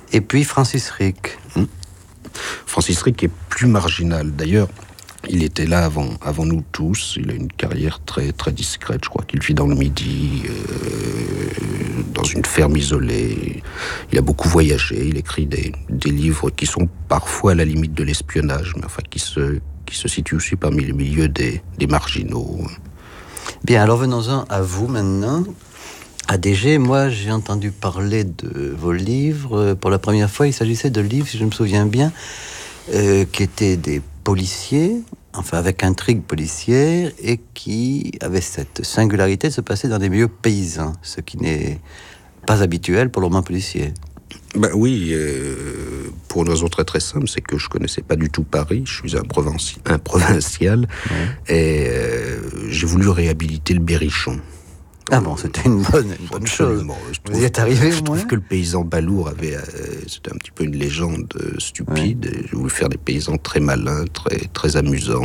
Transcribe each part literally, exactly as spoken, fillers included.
Et puis Francis Crick. Hum. Francis Crick est plus marginal. D'ailleurs, il était là avant, avant nous tous. Il a une carrière très, très discrète. Je crois qu'il vit dans le Midi, euh, dans une ferme isolée. Il a beaucoup voyagé. Il écrit des, des livres qui sont parfois à la limite de l'espionnage, mais enfin qui se, qui se situent aussi parmi les milieux des, des marginaux. Bien, alors venons-en à vous maintenant. A D G, moi j'ai entendu parler de vos livres. Pour la première fois, il s'agissait de livres, si je me souviens bien, euh, qui étaient des policiers, enfin avec intrigue policière, et qui avaient cette singularité de se passer dans des milieux paysans, ce qui n'est pas habituel pour le roman policier. Ben oui, euh, pour une raison très très simple, c'est que je connaissais pas du tout Paris, je suis un, provinci- un provincial, ouais. et euh, j'ai voulu réhabiliter le Berrichon. Ah bon, c'était une bonne, une bonne chose. Vous y êtes arrivé, Je trouve que le paysan balourd avait, euh, c'était un petit peu une légende stupide. Ouais. J'ai voulu faire des paysans très malins, très, très amusants.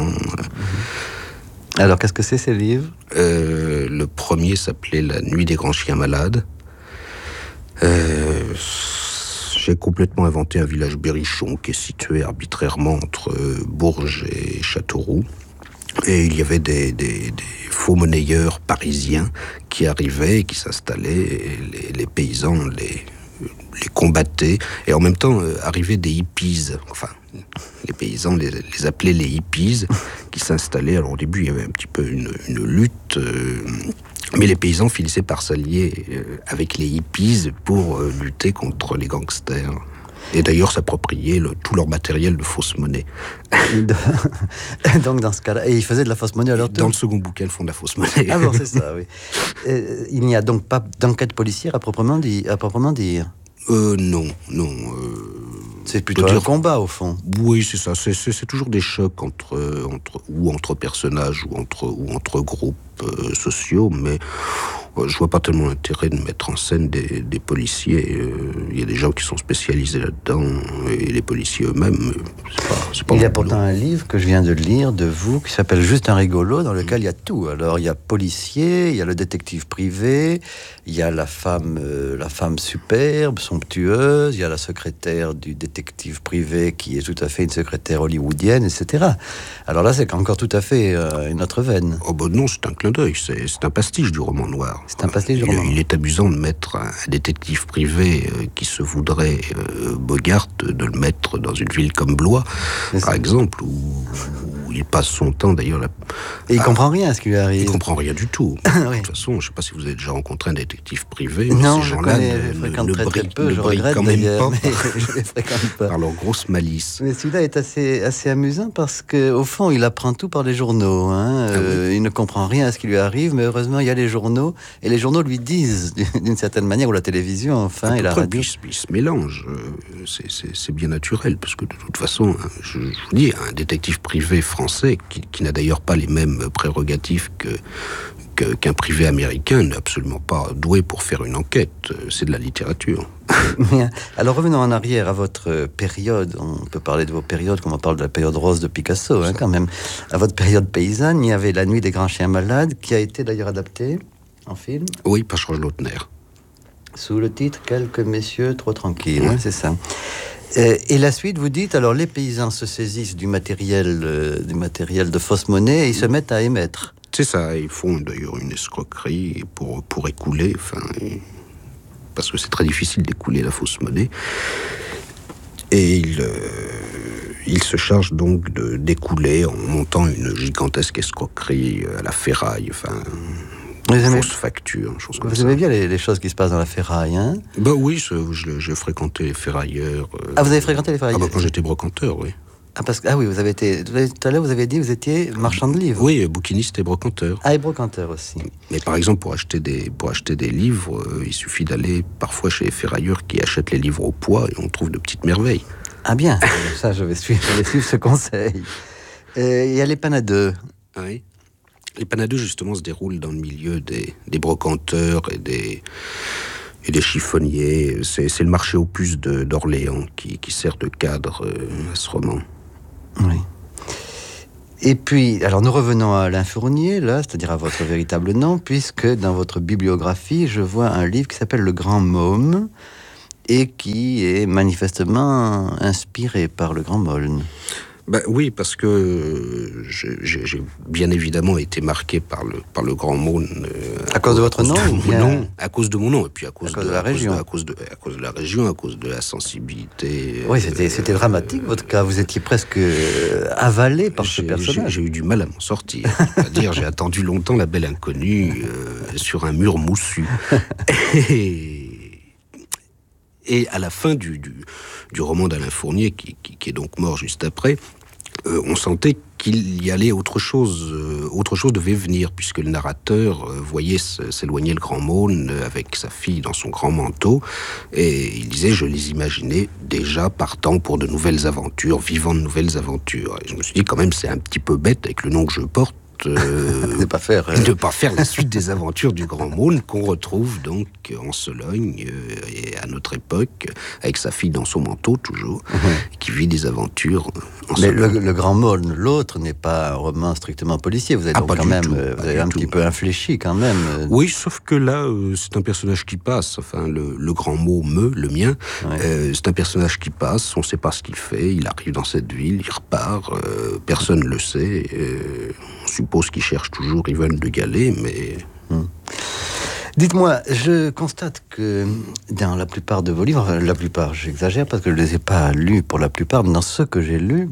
Mmh. Alors, qu'est-ce que c'est ces livres ? euh, Le premier s'appelait La Nuit des grands chiens malades. Euh, j'ai complètement inventé un village berrichon qui est situé arbitrairement entre Bourges et Châteauroux. Et il y avait des, des, des faux monnayeurs parisiens qui arrivaient et qui s'installaient, et les, les paysans les, les combattaient, et en même temps euh, arrivaient des hippies, enfin, les paysans les, les appelaient les hippies, qui s'installaient. Alors au début, il y avait un petit peu une, une lutte, euh, mais les paysans finissaient par s'allier euh, avec les hippies pour euh, lutter contre les gangsters. Et d'ailleurs s'approprier le, tout leur matériel de fausse monnaie. Donc dans ce cas-là, et ils faisaient de la fausse monnaie à leur tour. Dans le second bouquin, ils font de la fausse monnaie. Ah bon, c'est ça, oui. Et, il n'y a donc pas d'enquête policière à proprement, dit, à proprement dire. Euh, non, non. Euh, c'est plutôt un dire... combat, au fond. Oui, c'est ça. C'est, c'est, c'est toujours des chocs entre, entre, ou entre personnages, ou entre, ou entre groupes euh, sociaux, mais euh, je vois pas tellement l'intérêt de mettre en scène des, des policiers. Il euh, y a des gens qui sont spécialisés là-dedans, et les policiers eux-mêmes, c'est pas, c'est pas il y a pourtant un livre que je viens de lire de vous, qui s'appelle Juste un rigolo, dans lequel mmh. il y a tout. Alors, il y a policier, il y a le détective privé, il y a la femme, euh, la femme superbe, somptueuse, il y a la secrétaire du détective privé qui est tout à fait une secrétaire hollywoodienne, et cetera. Alors là, c'est encore tout à fait euh, une autre veine. Oh ben non, c'est un clin d'œil, c'est, c'est un pastiche du roman noir. C'est un pastiche du il, roman. Il est amusant de mettre un, un détective privé euh, qui se voudrait euh, Bogart, de le mettre dans une ville comme Blois, c'est par ça. exemple, où, où il passe son temps d'ailleurs. La, et il à, comprend rien à ce qui lui arrive. Il comprend rien du tout. oui. De toute façon, je ne sais pas si vous avez déjà rencontré un détective privé, mais non, ces gens-là ne, ne, fréquente ne, très, brillent, très peu, ne je brillent regrette quand même d'ailleurs, pas mais par, je les fréquente pas. par leur grosse malice. Mais celui-là est assez, assez amusant parce qu'au fond, il apprend tout par les journaux. Hein. Ah euh, oui. Il ne comprend rien à ce qui lui arrive, mais heureusement, il y a les journaux, et les journaux lui disent, d'une certaine manière, ou la télévision, enfin, à et la radio. Puis, ils se mélangent. C'est, c'est, c'est bien naturel, parce que de toute façon, je, je vous dis, un détective privé français, qui, qui n'a d'ailleurs pas les mêmes prérogatives que, que, qu'un privé américain, n'est absolument pas doué pour faire une enquête. C'est de la littérature. Alors revenons en arrière à votre période. On peut parler de vos périodes comme on parle de la période rose de Picasso, hein, quand même. À votre période paysanne, il y avait La Nuit des grands chiens malades, qui a été d'ailleurs adaptée en film. Oui, par Georges Lautner. Sous le titre « Quelques messieurs trop tranquilles oui. », hein, c'est ça. Euh, et la suite, vous dites, alors les paysans se saisissent du matériel, euh, du matériel de fausse monnaie et ils se mettent à émettre. C'est ça, ils font d'ailleurs une escroquerie pour, pour écouler, enfin, parce que c'est très difficile d'écouler la fausse monnaie. Et ils, euh, ils se chargent donc de, d'écouler en montant une gigantesque escroquerie à la ferraille, enfin... Vous aimez... fausse facture, chose comme Vous ça. aimez bien les, les choses qui se passent dans la ferraille, hein ? Bah oui, je, je, j'ai fréquenté les ferrailleurs. Euh... Ah, vous avez fréquenté les ferrailleurs ? Ah bah quand j'étais brocanteur, oui. Ah, parce que, ah oui, vous avez été... Tout à l'heure, vous avez dit que vous étiez marchand de livres. Oui, bouquiniste et brocanteur. Ah, et brocanteur aussi. Mais par exemple, pour acheter des, pour acheter des livres, euh, il suffit d'aller parfois chez les ferrailleurs qui achètent les livres au poids et on trouve de petites merveilles. Ah bien, ça, je vais suivre, je vais suivre ce conseil. Euh, il y a les panadeux. Oui. Les panadeux, justement, se déroulent dans le milieu des, des brocanteurs et des, et des chiffonniers. C'est, c'est le marché aux puces de, d'Orléans qui, qui sert de cadre euh, à ce roman. Oui. Et puis, alors nous revenons à Alain Fournier, là, c'est-à-dire à votre véritable nom, puisque dans votre bibliographie, je vois un livre qui s'appelle Le Grand Môme, et qui est manifestement inspiré par le Grand Moln. Ben oui, parce que j'ai, j'ai bien évidemment été marqué par le, par le Grand Moln. Euh, à, à cause de votre nom, de bien... nom À cause de mon nom, et puis à cause, à cause de, de la à région. Cause de, à, cause de, à cause de la région, à cause de la sensibilité. Oui, c'était, c'était euh, dramatique, votre cas. Vous étiez presque avalé par ce personnage. J'ai, j'ai eu du mal à m'en sortir. C'est-à-dire, j'ai attendu longtemps la belle inconnue euh, sur un mur moussu. Et... Et à la fin du, du, du roman d'Alain Fournier, qui, qui, qui est donc mort juste après, euh, on sentait qu'il y allait autre chose, euh, autre chose devait venir, puisque le narrateur euh, voyait s'éloigner le Grand Moln avec sa fille dans son grand manteau, et il disait, je les imaginais déjà partant pour de nouvelles aventures, vivant de nouvelles aventures. Et je me suis dit, quand même, c'est un petit peu bête avec le nom que je porte, Euh, de pas faire euh... de pas faire la suite des aventures du Grand Moln qu'on retrouve donc en Sologne euh, et à notre époque avec sa fille dans son manteau toujours mmh. qui vit des aventures en mais Sologne. Le, le Grand Moln, l'autre n'est pas un roman strictement policier, vous avez ah, donc quand même tout, euh, vous avez un tout. petit peu infléchi quand même. Oui, sauf que là euh, c'est un personnage qui passe, enfin le, le grand mot me, le mien, ouais. euh, c'est un personnage qui passe, on sait pas ce qu'il fait, il arrive dans cette ville, il repart, euh, personne ne le sait, euh, on suppose qu'ils cherchent toujours Yvonne de Gallet, mais... Hum. Dites-moi, je constate que dans la plupart de vos livres, la plupart, j'exagère parce que je ne les ai pas lus pour la plupart, mais dans ceux que j'ai lus,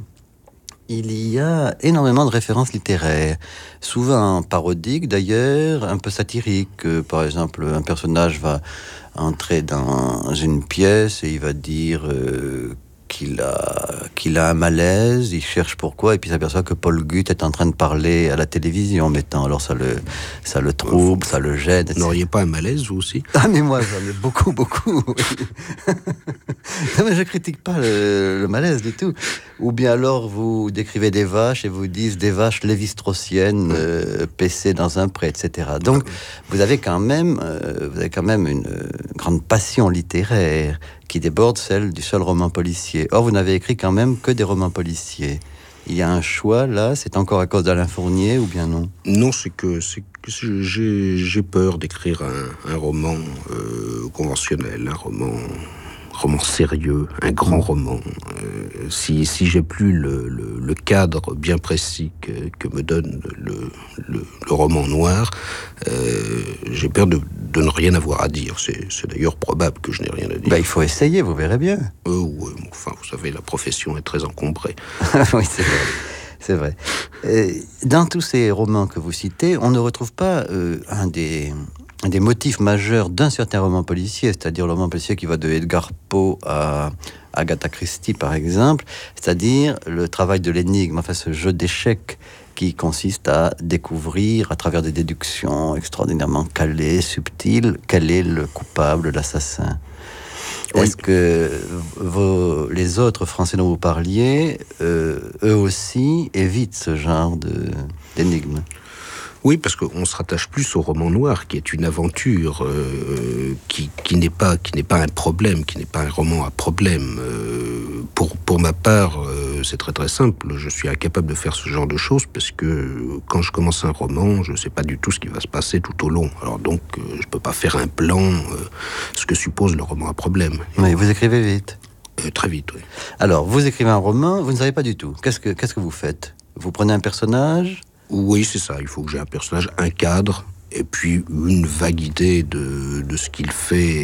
il y a énormément de références littéraires, souvent parodiques d'ailleurs, un peu satiriques. Par exemple, un personnage va entrer dans une pièce et il va dire... Euh, qu'il a, qu'il a un malaise, il cherche pourquoi, et puis il s'aperçoit que Paul Gut est en train de parler à la télévision en mettant, alors ça le, ça le trouble, ça le gêne. Vous n'auriez pas un malaise, vous aussi? Ah, mais moi, j'en ai beaucoup, beaucoup. Oui. Non, mais je critique pas le, le malaise du tout. Ou bien alors, vous décrivez des vaches et vous dites des vaches lévi-straussiennes euh, paissées dans un pré, et cetera. Donc, vous avez quand même, euh, vous avez quand même une euh, grande passion littéraire qui déborde celle du seul roman policier. Or, vous n'avez écrit quand même que des romans policiers. Il y a un choix, là, c'est encore à cause d'Alain Fournier, ou bien non? Non, c'est que, c'est que j'ai, j'ai peur d'écrire un, un roman euh, conventionnel, un roman... roman sérieux, un grand roman. Euh, si, si j'ai plus le, le, le cadre bien précis que, que me donne le, le, le roman noir, euh, j'ai peur de, de ne rien avoir à dire. C'est, c'est d'ailleurs probable que je n'ai rien à dire. Bah, il faut essayer, vous verrez bien. Euh, ouais, enfin, vous savez, la profession est très encombrée. Oui, c'est vrai. C'est vrai. Et dans tous ces romans que vous citez, on ne retrouve pas euh, un des... un des motifs majeurs d'un certain roman policier, c'est-à-dire le roman policier qui va de Edgar Poe à Agatha Christie, par exemple, c'est-à-dire le travail de l'énigme, enfin ce jeu d'échecs qui consiste à découvrir, à travers des déductions extraordinairement calées, subtiles, quel est le coupable, l'assassin. Oui. Est-ce que vos, les autres Français dont vous parliez, euh, eux aussi, évitent ce genre de, d'énigme ? Oui, parce qu'on se rattache plus au roman noir, qui est une aventure, euh, qui, qui n'est pas, qui n'est pas un problème, qui n'est pas un roman à problème. Euh, pour, pour ma part, euh, c'est très très simple. Je suis incapable de faire ce genre de choses parce que quand je commence un roman, je ne sais pas du tout ce qui va se passer tout au long. Alors donc, euh, je ne peux pas faire un plan, euh, ce que suppose le roman à problème. Mais vous écrivez vite. Euh, très vite, oui. Alors, vous écrivez un roman, vous ne savez pas du tout. Qu'est-ce que, qu'est-ce que vous faites ? Vous prenez un personnage ? Oui, c'est ça. Il faut que j'ai un personnage, un cadre, et puis une vague idée de, de ce qu'il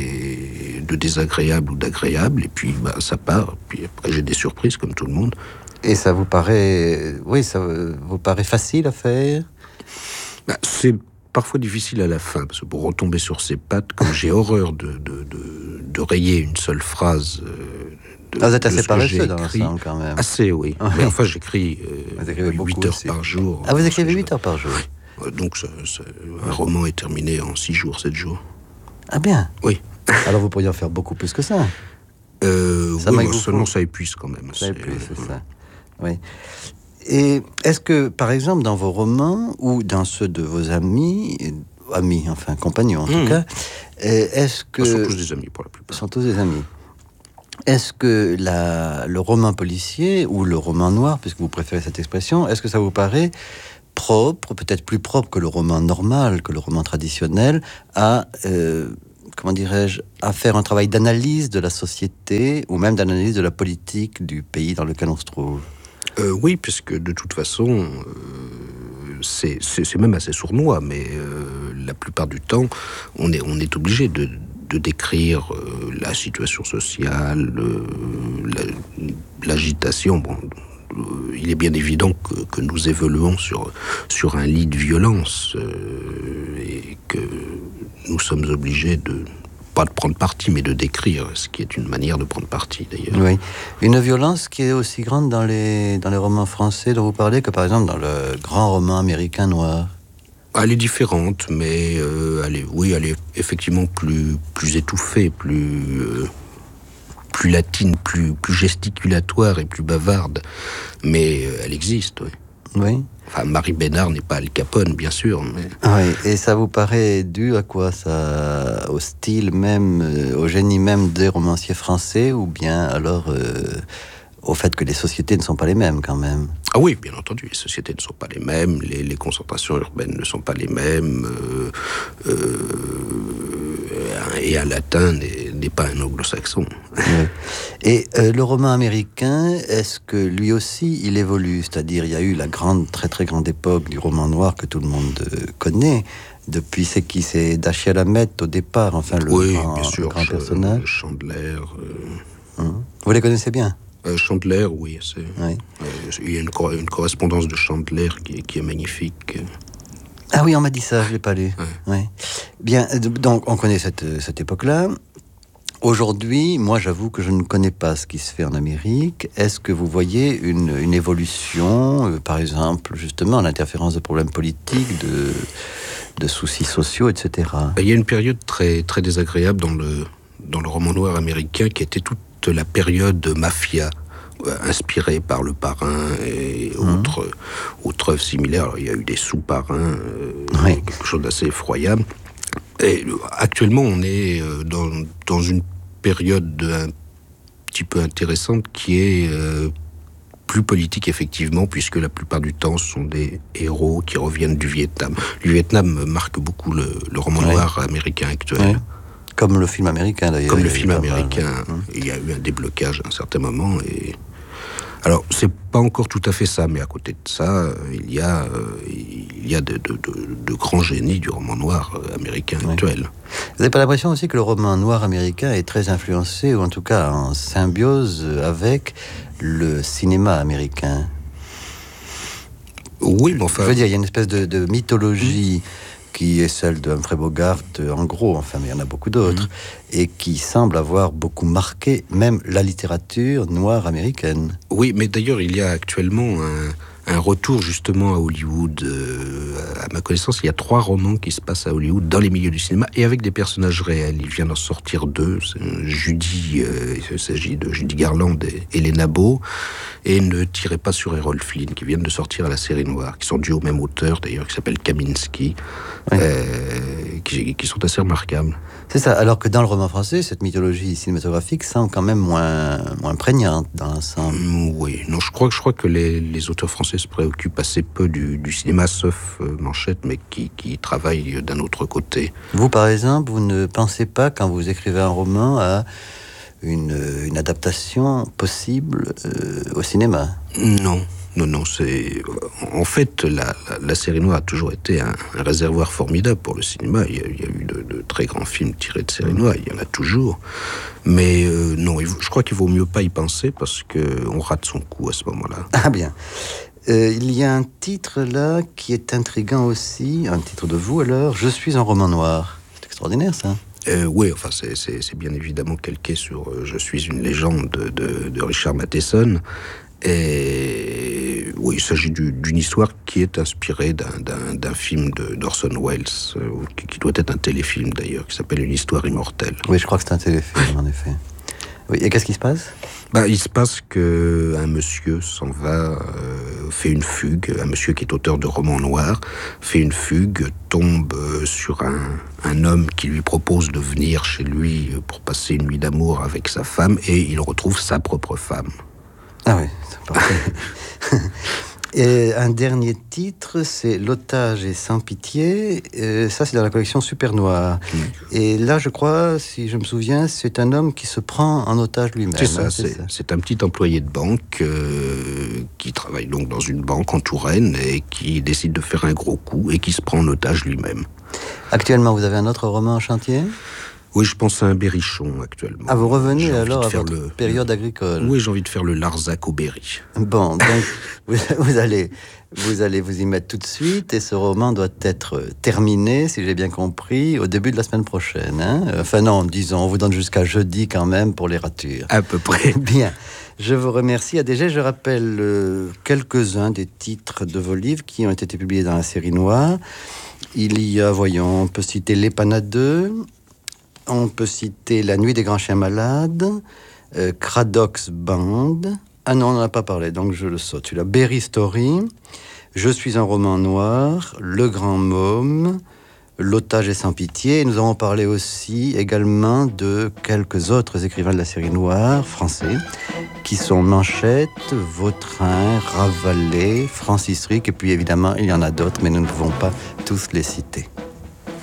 fait de désagréable ou d'agréable, et puis bah, ça part. Puis après, j'ai des surprises, comme tout le monde. Et ça vous paraît... Oui, ça vous paraît facile à faire ? Bah, c'est parfois difficile à la fin, parce que pour retomber sur ses pattes, comme j'ai horreur de, de, de, de rayer une seule phrase... Euh, De, ah, vous êtes assez paresseux dans l'ensemble, quand même. Assez, oui. Ah, mais oui. Enfin, j'écris euh, huit heures aussi. par jour. Ah, vous écrivez huit heures par jour? Donc, ça, ça, un roman est terminé en six jours, sept jours. Ah bien? Oui. Alors, vous pourriez en faire beaucoup plus que ça. Euh, ça oui, bon, seulement ça épuise quand même. Ça épuise, c'est, c'est ça. Oui. Et est-ce que, par exemple, dans vos romans, ou dans ceux de vos amis, amis, enfin, compagnons en mmh. tout cas, est-ce que... Ce sont tous des amis, pour la plupart. Ce sont tous des amis. Est-ce que la, le roman policier ou le roman noir, puisque vous préférez cette expression, est-ce que ça vous paraît propre, peut-être plus propre que le roman normal, que le roman traditionnel, à euh, comment dirais-je, à faire un travail d'analyse de la société ou même d'analyse de la politique du pays dans lequel on se trouve. Euh, oui, puisque de toute façon, euh, c'est, c'est, c'est même assez sournois, mais euh, la plupart du temps, on est, on est obligé de, de décrire euh, la situation sociale, euh, la, l'agitation. Bon, euh, il est bien évident que, que nous évoluons sur, sur un lit de violence euh, et que nous sommes obligés de... pas de prendre parti, mais de décrire, ce qui est une manière de prendre parti, d'ailleurs. Oui. Une violence qui est aussi grande dans les, dans les romans français dont vous parlez que, par exemple, dans le grand roman américain noir. Elle est différente, mais euh, elle est, oui, elle est effectivement plus, plus étouffée, plus, euh, plus latine, plus, plus gesticulatoire et plus bavarde. Mais euh, elle existe, oui. Oui. Enfin, Marie Bénard n'est pas Al Capone, bien sûr. Mais... Oui, et ça vous paraît dû à quoi ça? Au style même, euh, au génie même des romanciers français, ou bien alors euh, au fait que les sociétés ne sont pas les mêmes quand même? Ah oui, bien entendu, les sociétés ne sont pas les mêmes, les, les concentrations urbaines ne sont pas les mêmes, euh, euh, et un latin n'est, n'est pas un anglo-saxon. Oui. Et euh, le roman américain, est-ce que lui aussi il évolue? C'est-à-dire, il y a eu la grande, très très grande époque du roman noir que tout le monde euh, connaît. Depuis, c'est qui? C'est Dashiell Hammett au départ, enfin le oui, grand, bien sûr, le grand Ch- personnage. Chandler. Euh... Hum. Vous les connaissez bien? Euh, Chandler, oui. C'est, oui. Euh, il y a une, cor- une correspondance de Chandler qui est, qui est magnifique. Ah oui, on m'a dit ça, je ne l'ai pas lu. Ouais. Ouais. Bien, donc on connaît cette, cette époque-là. Aujourd'hui, moi j'avoue que je ne connais pas ce qui se fait en Amérique. Est-ce que vous voyez une, une évolution, euh, par exemple, justement, l'interférence de problèmes politiques, de, de soucis sociaux, et cetera? Il y a une période très, très désagréable dans le, dans le roman noir américain qui était toute la période de mafia, euh, inspirée par Le Parrain et mmh. autres, autres œuvres similaires. Alors, il y a eu des sous-parrains, euh, oui. quelque chose d'assez effroyable. Et actuellement, on est dans, dans une période un petit peu intéressante qui est euh, plus politique, effectivement, puisque la plupart du temps, ce sont des héros qui reviennent du Vietnam. Le Vietnam marque beaucoup le, le roman oui. noir américain actuel. Oui. Comme le film américain, d'ailleurs. Comme le film américain. Mal, il y a eu un déblocage à un certain moment. Et... Alors, c'est pas encore tout à fait ça, mais à côté de ça, il y a, euh, il y a de, de, de, de grands génies du roman noir américain oui. actuel. Vous n'avez pas l'impression aussi que le roman noir américain est très influencé, ou en tout cas en symbiose avec le cinéma américain? Oui, mais enfin... Je veux dire, il y a une espèce de, de mythologie... Mmh. qui est celle de Humphrey Bogart, en gros, enfin, mais il y en a beaucoup d'autres, mmh. et qui semble avoir beaucoup marqué même la littérature noire américaine. Oui, mais d'ailleurs, il y a actuellement un, un retour justement à Hollywood. Euh, à ma connaissance, il y a trois romans qui se passent à Hollywood, dans les milieux du cinéma, et avec des personnages réels. Il vient d'en sortir deux. C'est Judy, euh, il s'agit de Judy Garland et Helena Beau, et Ne tirez pas sur Errol Flynn, qui viennent de sortir à la série noire, qui sont dus au même auteur, d'ailleurs, qui s'appelle Kaminski, oui. euh, qui, qui sont assez remarquables. C'est ça, alors que dans le roman français, cette mythologie cinématographique semble quand même moins, moins prégnante dans l'ensemble. Oui, non, je crois, je crois que les, les auteurs français se préoccupent assez peu du, du cinéma, sauf euh, Manchette, mais qui, qui travaillent d'un autre côté. Vous, par exemple, vous ne pensez pas, quand vous écrivez un roman, à une, une adaptation possible euh, au cinéma? Non. Non, non, c'est... En fait, la, la, la série noire a toujours été un, un réservoir formidable pour le cinéma. Il y a, il y a eu de, de très grands films tirés de série noire, il y en a toujours. Mais euh, non, je crois qu'il vaut mieux pas y penser parce qu'on rate son coup à ce moment-là. Ah bien. Euh, il y a un titre là qui est intriguant aussi, un titre de vous alors, Je suis un roman noir. C'est extraordinaire ça. Euh, oui, enfin, c'est, c'est, c'est bien évidemment calqué sur euh, Je suis une légende de, de, de Richard Matheson. Et oui, il s'agit du, d'une histoire qui est inspirée d'un, d'un, d'un film de, d'Orson Welles, euh, qui, qui doit être un téléfilm d'ailleurs, qui s'appelle Une histoire immortelle. Oui, je crois que c'est un téléfilm, en effet. Oui, et qu'est-ce qui se passe ? Bah, il se passe qu'un monsieur s'en va, euh, fait une fugue, un monsieur qui est auteur de romans noirs, fait une fugue, tombe sur un, un homme qui lui propose de venir chez lui pour passer une nuit d'amour avec sa femme, et il retrouve sa propre femme. Ah oui, c'est parfait. Et un dernier titre, c'est L'otage est sans pitié. Euh, ça, c'est dans la collection Super Noir. Mmh. Et là, je crois, si je me souviens, c'est un homme qui se prend en otage lui-même. C'est ça, hein, c'est, c'est, c'est un petit employé de banque euh, qui travaille donc dans une banque en Touraine et qui décide de faire un gros coup et qui se prend en otage lui-même. Actuellement, vous avez un autre roman en chantier ? Oui, je pense à un berrichon actuellement. Ah, vous revenez alors à votre le, période agricole. Oui, j'ai envie de faire le Larzac au Berry. Bon, donc vous, vous, allez, vous allez vous y mettre tout de suite et ce roman doit être terminé, si j'ai bien compris, au début de la semaine prochaine. Hein enfin non, disons, on vous donne jusqu'à jeudi quand même pour les ratures. À peu près. Bien, je vous remercie. A D G, je rappelle euh, quelques-uns des titres de vos livres qui ont été publiés dans la série Noire. Il y a, voyons, on peut citer Les Panadeux. On peut citer La Nuit des Grands Chiens Malades, euh, Cradox Band. Ah non, on n'en a pas parlé, donc je le saute. Celui-là, Berry Story, Je suis un roman noir, Le Grand Môme, L'otage est sans pitié. Et nous avons parlé aussi également de quelques autres écrivains de la série Noire français, qui sont Manchette, Vautrin, Ravalet, Francis Ric, et puis évidemment, il y en a d'autres, mais nous ne pouvons pas tous les citer.